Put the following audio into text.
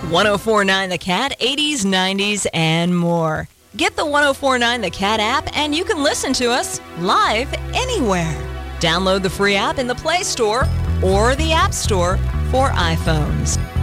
1049 The Cat, 80s, 90s, and more. Get the 1049 The Cat app and you can listen to us live anywhere. Download the free app in the Play Store or the App Store for iPhones.